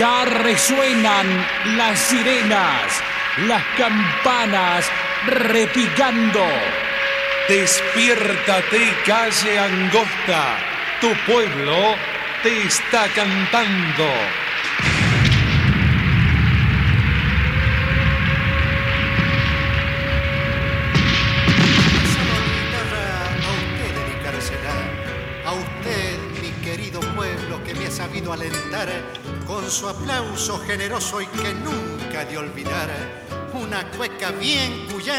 Ya resuenan las sirenas, las campanas repicando. Despiértate, calle angosta, tu pueblo te está cantando. A usted, mi querido pueblo, que me ha sabido alentar con su aplauso generoso y que nunca de olvidar. Una cueca bien cuyana